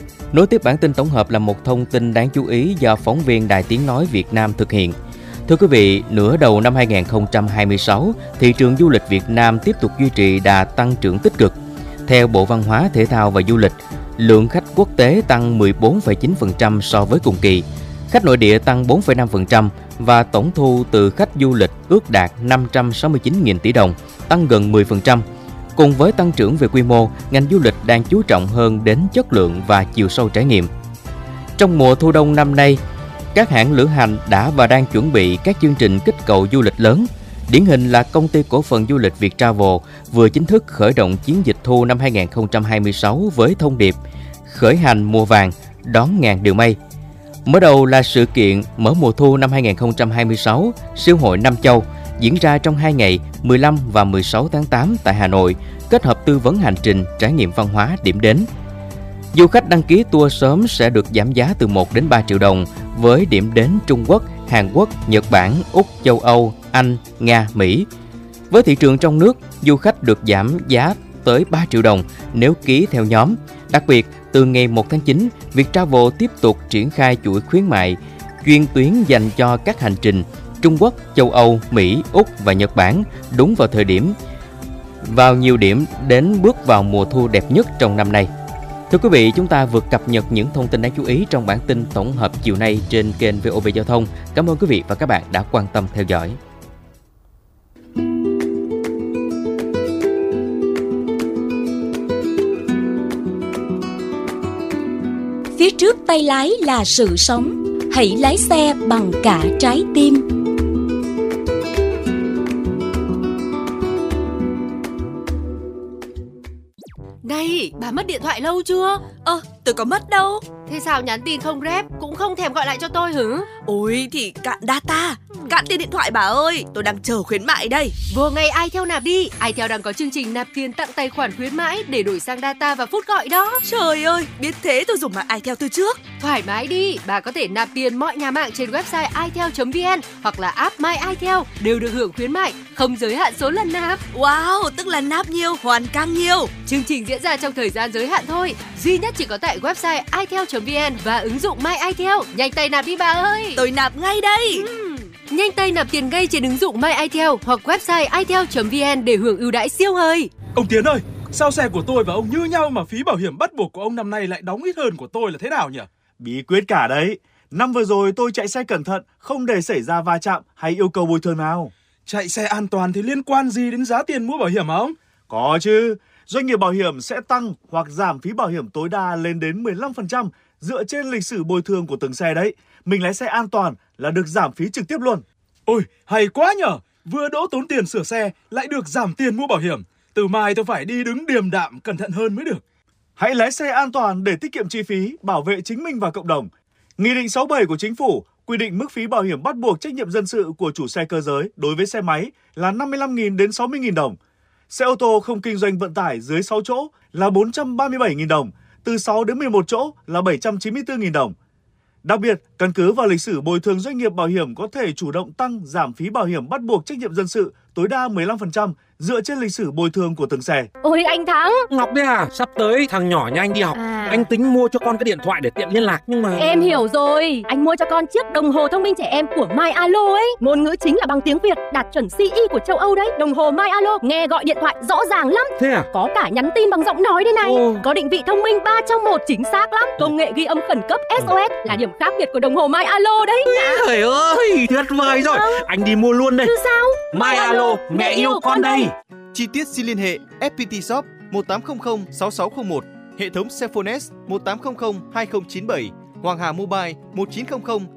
Nối tiếp bản tin tổng hợp là một thông tin đáng chú ý do phóng viên Đài Tiếng Nói Việt Nam thực hiện. Thưa quý vị, nửa đầu năm 2026, thị trường du lịch Việt Nam tiếp tục duy trì đà tăng trưởng tích cực. Theo Bộ Văn hóa, Thể thao và Du lịch, lượng khách quốc tế tăng 14,9% so với cùng kỳ, khách nội địa tăng 4,5% và tổng thu từ khách du lịch ước đạt 569.000 tỷ đồng, tăng gần 10%. Cùng với tăng trưởng về quy mô, ngành du lịch đang chú trọng hơn đến chất lượng và chiều sâu trải nghiệm. Trong mùa thu đông năm nay, các hãng lữ hành đã và đang chuẩn bị các chương trình kích cầu du lịch lớn. Điển hình là Công ty Cổ phần Du lịch Viettravel vừa chính thức khởi động chiến dịch thu năm 2026 với thông điệp khởi hành mùa vàng, đón ngàn điều may. Mở đầu là sự kiện mở mùa thu năm 2026, siêu hội Nam Châu, diễn ra trong 2 ngày 15 và 16 tháng 8 tại Hà Nội, kết hợp tư vấn hành trình, trải nghiệm văn hóa, điểm đến. Du khách đăng ký tour sớm sẽ được giảm giá từ 1 đến 3 triệu đồng với điểm đến Trung Quốc, Hàn Quốc, Nhật Bản, Úc, châu Âu, Anh, Nga, Mỹ. Với thị trường trong nước, du khách được giảm giá tới 3 triệu đồng nếu ký theo nhóm. Đặc biệt, từ ngày 1 tháng 9, Viettravel tiếp tục triển khai chuỗi khuyến mại chuyên tuyến dành cho các hành trình Trung Quốc, châu Âu, Mỹ, Úc và Nhật Bản đúng vào thời điểm vào nhiều điểm đến bước vào mùa thu đẹp nhất trong năm nay. Thưa quý vị, chúng ta vừa cập nhật những thông tin đáng chú ý trong bản tin tổng hợp chiều nay trên kênh VOV Giao thông. Cảm ơn quý vị và các bạn đã quan tâm theo dõi. Phía trước tay lái là sự sống, hãy lái xe bằng cả trái tim. Này, bà mất điện thoại lâu chưa? Tôi có mất đâu. Thế sao nhắn tin không rep, cũng không thèm gọi lại cho tôi hử? Ôi thì cạn data, cạn tiền điện thoại bà ơi. Tôi đang chờ khuyến mại đây. Vừa ngày iTel nạp đi. iTel đang có chương trình nạp tiền tặng tài khoản khuyến mãi để đổi sang data và phút gọi đó. Trời ơi, biết thế tôi dùng mạng iTel từ trước. Thoải mái đi, bà có thể nạp tiền mọi nhà mạng trên website itel.vn hoặc là app My iTel đều được hưởng khuyến mại, không giới hạn số lần nạp. Wow, tức là nạp nhiều, hoàn càng nhiều. Chương trình diễn ra trong thời gian giới hạn thôi, duy nhất chỉ có tại website itel.vn và ứng dụng My iTel. Nhanh tay nạp đi bà ơi. Tôi nạp ngay đây. Nhanh tay nạp tiền ngay trên ứng dụng My iTel hoặc website itel.vn để hưởng ưu đãi siêu hời. Ông Tiến ơi, sao xe của tôi và ông như nhau mà phí bảo hiểm bắt buộc của ông năm nay lại đóng ít hơn của tôi là thế nào nhỉ? Bí quyết cả đấy. Năm vừa rồi tôi chạy xe cẩn thận, không để xảy ra va chạm hay yêu cầu bồi thường nào. Chạy xe an toàn thì liên quan gì đến giá tiền mua bảo hiểm hả ông? Có chứ, doanh nghiệp bảo hiểm sẽ tăng hoặc giảm phí bảo hiểm tối đa lên đến 15% dựa trên lịch sử bồi thường của từng xe đấy. Mình lái xe an toàn là được giảm phí trực tiếp luôn. Ôi, hay quá nhở, vừa đỡ tốn tiền sửa xe lại được giảm tiền mua bảo hiểm. Từ mai tôi phải đi đứng điềm đạm cẩn thận hơn mới được. Hãy lái xe an toàn để tiết kiệm chi phí, bảo vệ chính mình và cộng đồng. Nghị định 67 của Chính phủ quy định mức phí bảo hiểm bắt buộc trách nhiệm dân sự của chủ xe cơ giới đối với xe máy là 55.000 đến 60.000 đồng. Xe ô tô không kinh doanh vận tải dưới 6 chỗ là 437.000 đồng, từ 6 đến 11 chỗ là 794.000 đồng. Đặc biệt, căn cứ vào lịch sử bồi thường, doanh nghiệp bảo hiểm có thể chủ động tăng giảm phí bảo hiểm bắt buộc trách nhiệm dân sự tối đa 15% dựa trên lịch sử bồi thường của từng xe. Ôi anh Thắng, Ngọc đấy à, sắp tới thằng nhỏ nhà anh đi học. Anh tính mua cho con cái điện thoại để tiện liên lạc nhưng mà... Em hiểu rồi, anh mua cho con chiếc đồng hồ thông minh trẻ em của My Alo ấy. Ngôn ngữ chính là bằng tiếng Việt, đạt chuẩn CE của châu Âu đấy. Đồng hồ My Alo nghe gọi điện thoại rõ ràng lắm. Thế à? Có cả nhắn tin bằng giọng nói đây này. Có định vị thông minh 3 trong 1 chính xác lắm. Công nghệ ghi âm khẩn cấp SOS là điểm khác biệt của đồng hồ My Alo đấy. Trời ơi, tuyệt vời rồi. Anh đi mua luôn đây. Chứ sao? My Alo, mẹ yêu con đây. Chi tiết xin liên hệ FPT Shop 1800 6601, hệ thống Cellphone S 1800 2097, Hoàng Hà Mobile 1900